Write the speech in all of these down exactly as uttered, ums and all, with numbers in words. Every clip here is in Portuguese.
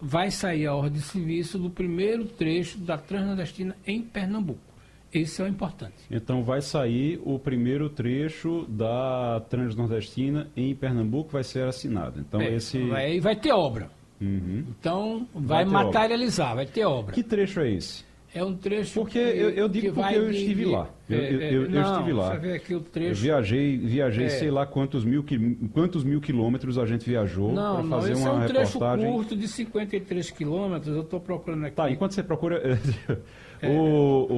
vai sair a ordem de serviço do primeiro trecho da Transnordestina em Pernambuco. Esse é o importante. Então vai sair o primeiro trecho da Transnordestina em Pernambuco, vai ser assinado. Então é, esse vai, vai ter obra. Uhum. Então vai, vai materializar, obra. vai ter obra. Que trecho é esse? É um trecho porque que, eu, eu digo que porque eu de, estive de, lá. Eu, é, eu, eu, não, eu estive lá. Você vê aqui o trecho. Eu viajei, viajei, é. sei lá quantos mil, quantos mil quilômetros a gente viajou para fazer não, esse uma é um reportagem. trecho curto de cinquenta e três quilômetros. Eu estou procurando aqui. Tá, enquanto você procura, é. o,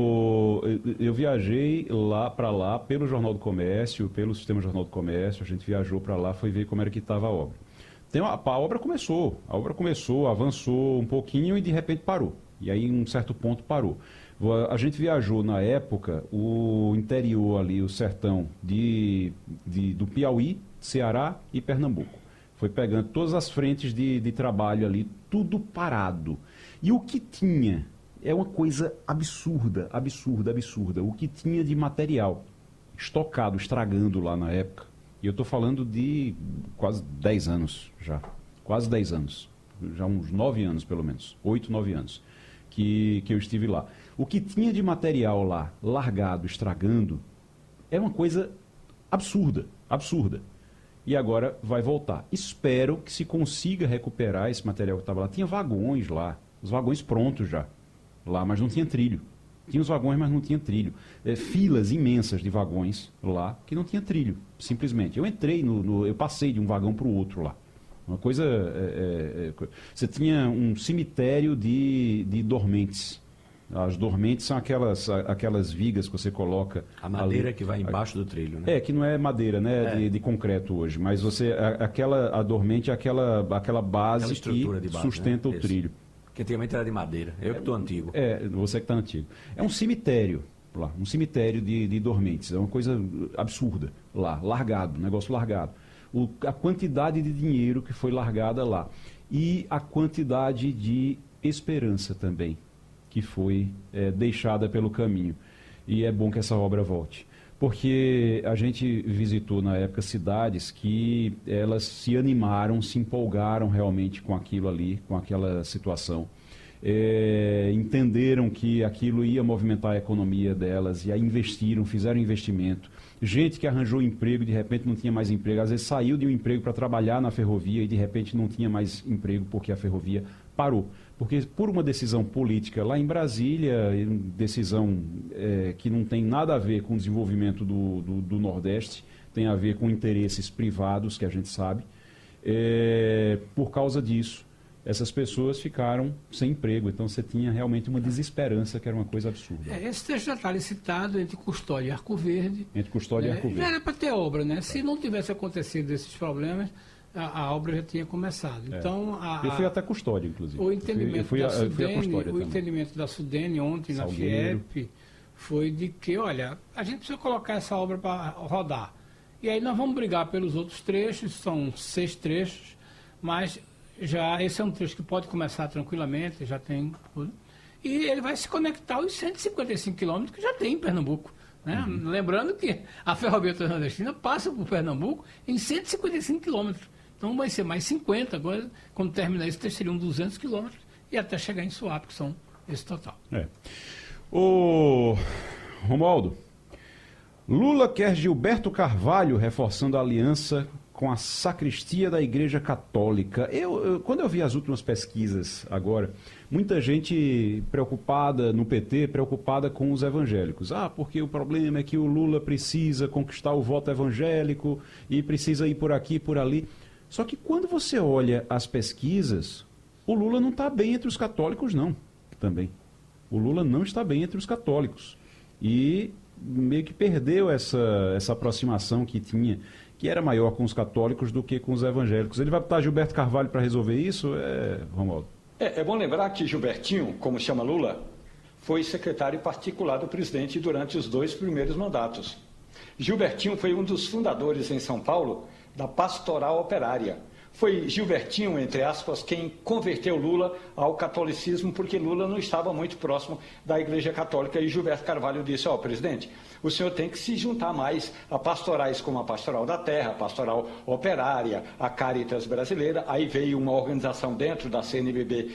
o, eu viajei lá para lá pelo Jornal do Comércio, pelo Sistema Jornal do Comércio. A gente viajou para lá, foi ver como era que estava a obra. Tem uma, a obra começou, a obra começou, avançou um pouquinho e de repente parou. E aí, em um certo ponto, parou. A gente viajou, na época, o interior ali, o sertão de, de, do Piauí, Ceará e Pernambuco. Foi pegando todas as frentes de, de trabalho ali, tudo parado. E o que tinha é uma coisa absurda, absurda, absurda. O que tinha de material estocado, estragando lá na época. E eu estou falando de quase dez anos já. Quase dez anos. Já uns nove anos, pelo menos. oito, nove anos que, que eu estive lá. O que tinha de material lá, largado, estragando, é uma coisa absurda, absurda. E agora vai voltar. Espero que se consiga recuperar esse material que estava lá. Tinha vagões lá, os vagões prontos já, lá, mas não tinha trilho. Tinha os vagões, mas não tinha trilho. É, filas imensas de vagões lá, que não tinha trilho, simplesmente. Eu entrei, no, no eu passei de um vagão para o outro lá. Uma coisa... É, é, você tinha um cemitério de, de dormentes. As dormentes são aquelas, aquelas vigas que você coloca... A madeira ali, que vai embaixo do trilho, né? É, que não é madeira, né? É. De, de concreto hoje. Mas você, a, aquela, a dormente é aquela, aquela base aquela que base, sustenta né? o trilho. Que antigamente era de madeira. Eu que estou antigo. É, você que está antigo. É um cemitério lá, um cemitério de, de dormentes. É uma coisa absurda lá, largado, negócio largado. O, a quantidade de dinheiro que foi largada lá. E a quantidade de esperança também que foi é, deixada pelo caminho. E é bom que essa obra volte. Porque a gente visitou na época cidades que elas se animaram, se empolgaram realmente com aquilo ali, com aquela situação. É, entenderam que aquilo ia movimentar a economia delas e aí investiram, fizeram investimento. Gente que arranjou emprego e de repente não tinha mais emprego, às vezes saiu de um emprego para trabalhar na ferrovia e de repente não tinha mais emprego porque a ferrovia parou. Porque por uma decisão política lá em Brasília, decisão é, que não tem nada a ver com o desenvolvimento do, do, do Nordeste, tem a ver com interesses privados, que a gente sabe, é, por causa disso, essas pessoas ficaram sem emprego. Então você tinha realmente uma desesperança, que era uma coisa absurda. É, esse trecho já está licitado entre Custódia e Arco Verde. Entre Custódia é, e Arco Verde. Já era para ter obra, né? Se não tivesse acontecido esses problemas, a, a obra já tinha começado. É. Então, a, eu fui até Custódia, inclusive. O entendimento, eu fui, eu fui, da, eu fui a, Sudene, Custódia o também. entendimento da Sudene ontem Salgueiro. na Fiep foi de que, olha, a gente precisa colocar essa obra para rodar. E aí nós vamos brigar pelos outros trechos, são seis trechos, mas já esse é um trecho que pode começar tranquilamente, já tem... E ele vai se conectar aos cento e cinquenta e cinco quilômetros que já tem em Pernambuco. Né? Uhum. Lembrando que a Ferrovia Transnordestina passa por Pernambuco em cento e cinquenta e cinco quilômetros. Então vai ser mais cinquenta, agora, quando terminar isso, seriam duzentos quilômetros e até chegar em Suape, que são esse total. É. Ô, Romualdo, Lula quer Gilberto Carvalho reforçando a aliança com a sacristia da Igreja Católica. Eu, eu, quando eu vi as últimas pesquisas agora, muita gente preocupada no P T, preocupada com os evangélicos. Ah, porque o problema é que o Lula precisa conquistar o voto evangélico e precisa ir por aqui e por ali. Só que quando você olha as pesquisas, o Lula não está bem entre os católicos, não, também. O Lula não está bem entre os católicos. E meio que perdeu essa, essa aproximação que tinha, que era maior com os católicos do que com os evangélicos. Ele vai botar Gilberto Carvalho para resolver isso, é, Romualdo? É, é bom lembrar que Gilbertinho, como chama Lula, foi secretário particular do presidente durante os dois primeiros mandatos. Gilbertinho foi um dos fundadores em São Paulo da Pastoral Operária. Foi Gilbertinho, entre aspas, quem converteu Lula ao catolicismo, porque Lula não estava muito próximo da Igreja Católica. E Gilberto Carvalho disse, ó, presidente, o senhor tem que se juntar mais a pastorais como a Pastoral da Terra, a Pastoral Operária, a Caritas Brasileira. Aí veio uma organização dentro da C N B B